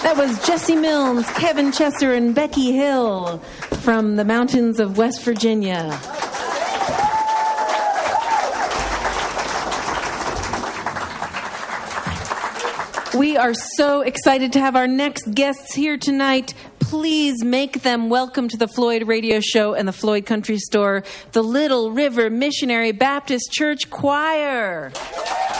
That was Jesse Milnes, Kevin Chesser, and Becky Hill from the mountains of West Virginia. We are so excited to have our next guests here tonight. Please make them welcome to the Floyd Radio Show and the Floyd Country Store, the Little River Missionary Baptist Church Choir.